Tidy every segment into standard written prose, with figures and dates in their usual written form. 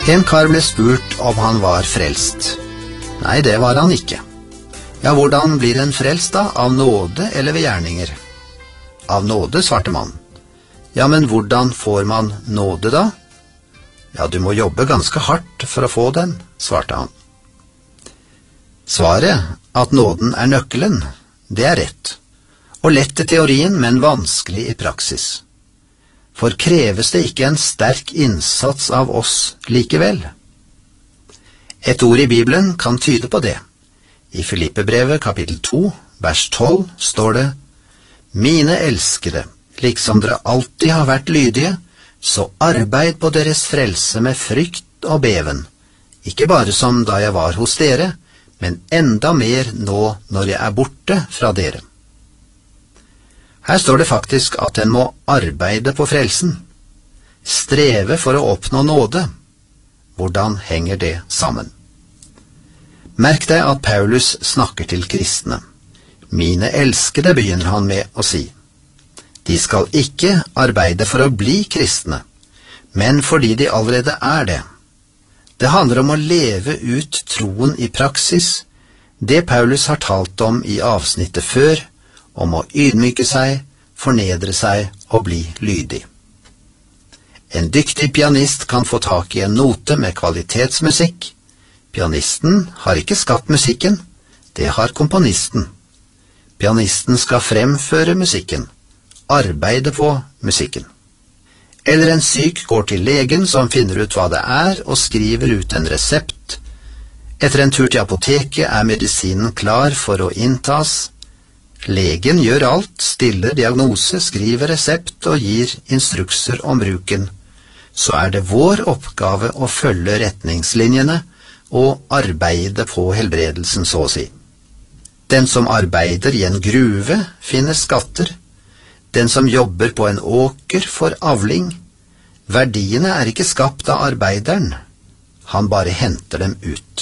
En kar ble spurt om han var frelst. Nei, det var han ikke. Ja, hvordan blir en frelst da? Av nåde eller ved gjerninger? Av nåde, svarte mannen. Ja, men hvordan får man nåde da? Ja, du må jobbe ganske hardt for å få den, svarte han. Svaret, at nåden er nøkkelen, det er rett. Og lett i teorien, men vanskelig i praksis. For kreves det ikke en sterk innsats av oss likevel? Et ord i Bibelen kan tyde på det. I Filippebrevet kapittel 2, vers 12 står det: «Mine elskede, liksom dere alltid har vært lydige, så arbeid på deres frelse med frykt og beven, ikke bare som da jeg var hos dere, men enda mer nå når jeg er borte fra dere.» Her står det faktisk at en må arbeide på frelsen, streve for å oppnå nåde. Hvordan henger det sammen? Merk deg at Paulus snakker til kristne. Mine elskede, begynner han med å si. De skal ikke arbeide for å bli kristne, men fordi de allerede er det. Det handler om å leve ut troen i praksis, det Paulus har talt om i avsnittet før, om å ydmyke seg, fornedre seg og bli lydig. En dyktig pianist kan få tak i en note med kvalitetsmusikk. Pianisten har ikke skapt musikken, det har komponisten. Pianisten skal fremføre musikken, arbeide på musikken. Eller en syk går til legen som finner ut hva det er og skriver ut en resept. Etter en tur til apoteket er medisinen klar for å inntas. Legen gjør alt, stiller diagnose, skriver resept og gir instrukser om bruken. Så er det vår oppgave å følge retningslinjene og arbeide på helbredelsen, så å si. Den som arbeider i en gruve finner skatter. Den som jobber på en åker får avling. Verdiene er ikke skapt av arbeideren. Han bare henter dem ut.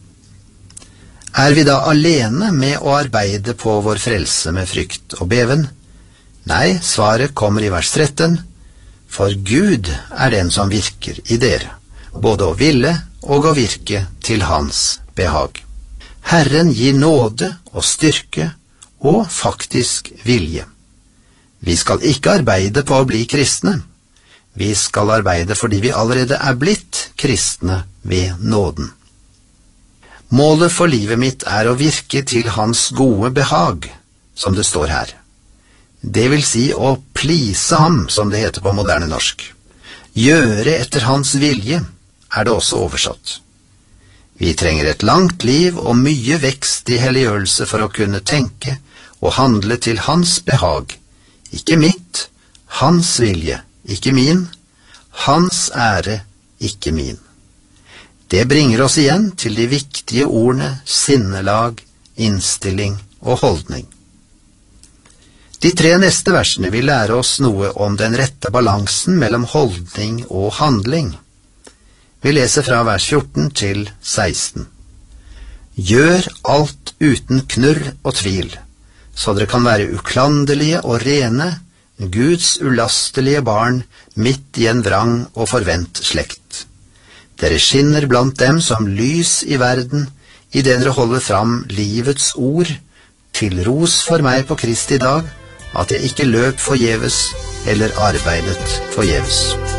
Er vi da alene med å arbeide på vår frelse med frykt og beven? Nei, svaret kommer i vers 13. For Gud er den som virker i dere, både å ville og å virke til hans behag. Herren gir nåde og styrke og faktisk vilje. Vi skal ikke arbeide på å bli kristne. Vi skal arbeide fordi vi allerede er blitt kristne ved nåden. Målet for livet mitt er å virke til hans gode behag, som det står her. Det vil si å please ham, som det heter på moderne norsk. Gjøre etter hans vilje, er det også oversatt. Vi trenger et langt liv og mye vekst i helliggjørelse for å kunne tenke og handle til hans behag. Ikke mitt, hans vilje, ikke min, hans ære, ikke min. Det bringer oss igjen til de viktige ordene sinnelag, innstilling og holdning. De 3 neste versene vil lære oss noe om den rette balansen mellom holdning og handling. Vi leser fra vers 14 til 16. Gjør alt uten knurr og tvil, så dere kan være uklanderlige og rene, Guds ulastelige barn midt i en vrang og forvent slekt. Dere skinner blant dem som lys i verden, i det dere holder fram livets ord, til ros for meg på Kristi dag, at jeg ikke løp forgjeves eller arbeidet forgjeves.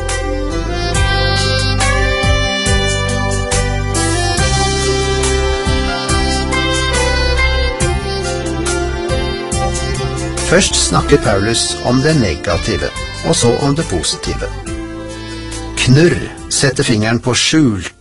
Først snakker Paulus om det negative, og så om det positive. Knurr setter fingeren på skjulte